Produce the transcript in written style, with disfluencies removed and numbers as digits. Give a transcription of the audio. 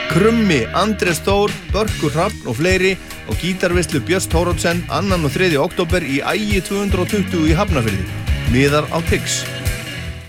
Krummi, Andrés Þór, Börkur Hrafn og fleiri og gítarveislu Björns Thoroddsen 2. og 3. október í Ægi 220 í Hafnarfirði. Miðar á Tix.